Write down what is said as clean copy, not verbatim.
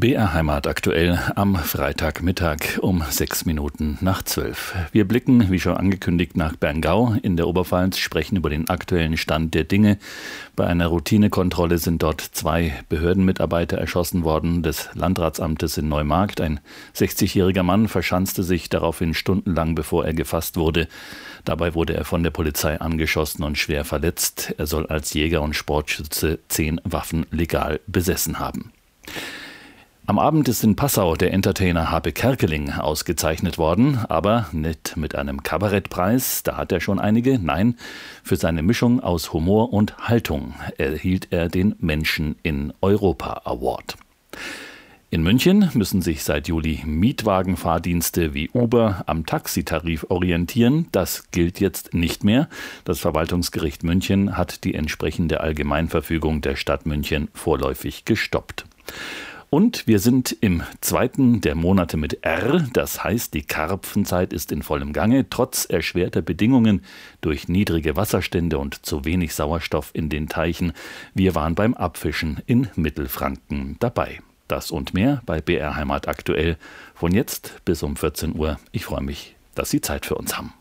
BR Heimat aktuell am Freitagmittag um 6:06. Wir blicken, wie schon angekündigt, nach Berngau in der Oberpfalz, sprechen über den aktuellen Stand der Dinge. Bei einer Routinekontrolle sind dort 2 Behördenmitarbeiter erschossen worden, des Landratsamtes in Neumarkt. Ein 60-jähriger Mann verschanzte sich daraufhin stundenlang, bevor er gefasst wurde. Dabei wurde er von der Polizei angeschossen und schwer verletzt. Er soll als Jäger und Sportschütze 10 Waffen legal besessen haben. Am Abend ist in Passau der Entertainer Habe Kerkeling ausgezeichnet worden, aber nicht mit einem Kabarettpreis, da hat er schon einige, nein, für seine Mischung aus Humor und Haltung erhielt er den Menschen in Europa Award. In München müssen sich seit Juli Mietwagenfahrdienste wie Uber am Taxitarif orientieren. Das gilt jetzt nicht mehr. Das Verwaltungsgericht München hat die entsprechende Allgemeinverfügung der Stadt München vorläufig gestoppt. Und wir sind im 2. der Monate mit R, das heißt, die Karpfenzeit ist in vollem Gange, trotz erschwerter Bedingungen durch niedrige Wasserstände und zu wenig Sauerstoff in den Teichen. Wir waren beim Abfischen in Mittelfranken dabei. Das und mehr bei BR Heimat aktuell von jetzt bis um 14 Uhr. Ich freue mich, dass Sie Zeit für uns haben.